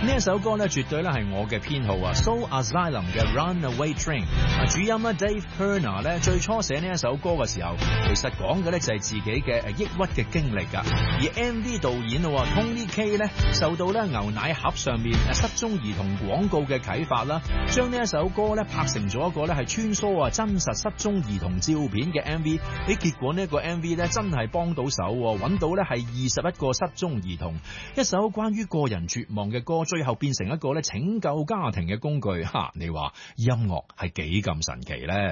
呢一首歌咧，絕對咧係我嘅偏好啊 ！Soul Asylum 嘅 Runaway Train， 主音咧 Dave Pirner 咧最初寫呢一首歌嘅時候，其實講嘅咧就係自己嘅抑鬱嘅經歷噶。而 MV 導演Tony Kaye 咧受到咧牛奶盒上面失蹤兒童廣告嘅啟發啦，將呢一首歌咧拍成咗一個咧係穿梭真實失蹤兒童照片嘅 MV。結果呢個 MV 咧真係幫到手，揾到咧係21個失蹤兒童，一首關於個人絕望嘅歌，最後變成一個咧拯救家庭嘅工具。你話音樂係幾咁神奇呢？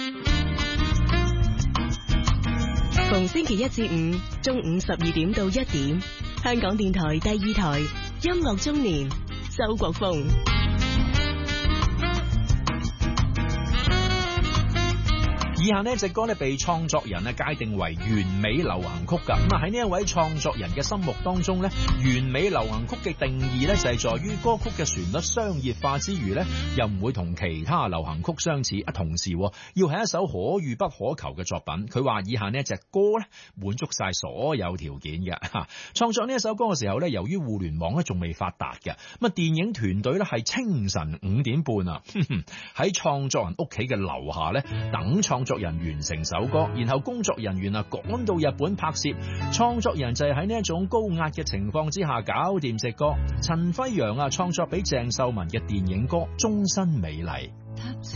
逢星期一至五中午12點到1點，香港電台第2台音樂中年，周國峰。 以下呢隻歌咧被創作人界定為完美流行曲噶。咁喺呢一位創作人嘅心目當中咧，完美流行曲嘅定義咧就係在於歌曲嘅旋律商業化之餘咧，又唔會同其他流行曲相似，同時要係一首可遇不可求嘅作品。佢話以下呢一隻歌咧滿足晒所有條件嘅。創作呢一首歌嘅時候咧，由於互聯網咧仲未發達嘅，咁電影團隊咧係清晨5點半啊，喺創作人屋企嘅樓下咧等創作人完成首歌，然後工作人員趕到日本拍攝，創作人就係喺呢一種高壓嘅情況之下搞掂隻歌。陳輝陽創作俾鄭秀文嘅電影歌《終身美麗》。